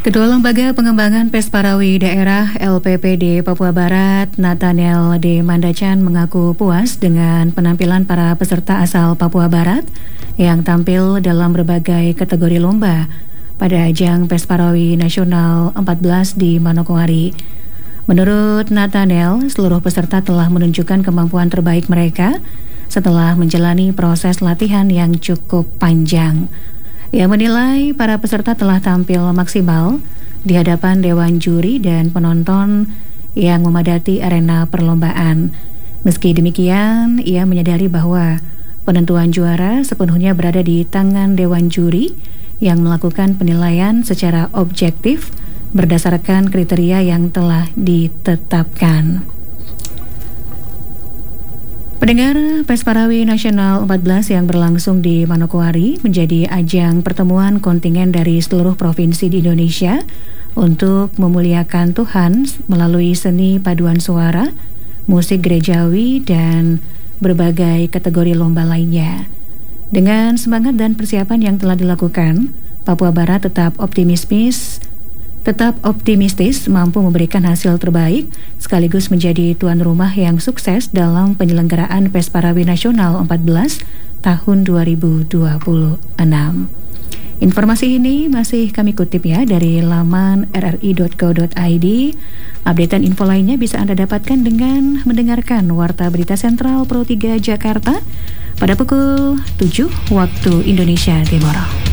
Ketua Lembaga Pengembangan Pesparawi Daerah LPPD Papua Barat, Nathaniel D. Mandacan mengaku puas dengan penampilan para peserta asal Papua Barat yang tampil dalam berbagai kategori lomba pada ajang Pesparawi Nasional 14 di Manokwari. Menurut Nathaniel, seluruh peserta telah menunjukkan kemampuan terbaik mereka setelah menjalani proses latihan yang cukup panjang. Ia menilai para peserta telah tampil maksimal di hadapan dewan juri dan penonton yang memadati arena perlombaan. Meski demikian, ia menyadari bahwa penentuan juara sepenuhnya berada di tangan dewan juri yang melakukan penilaian secara objektif berdasarkan kriteria yang telah ditetapkan. Pendengar, Pesparawi Nasional 14 yang berlangsung di Manokwari menjadi ajang pertemuan kontingen dari seluruh provinsi di Indonesia untuk memuliakan Tuhan melalui seni paduan suara, musik gerejawi, dan berbagai kategori lomba lainnya. Dengan semangat dan persiapan yang telah dilakukan, Papua Barat tetap optimistis mampu memberikan hasil terbaik sekaligus menjadi tuan rumah yang sukses dalam penyelenggaraan Pesparawi Nasional 14 tahun 2026. Informasi ini masih kami kutip dari laman rri.co.id. Updatean info lainnya bisa Anda dapatkan dengan mendengarkan Warta Berita Sentral Pro 3 Jakarta pada pukul 7 waktu Indonesia Timur.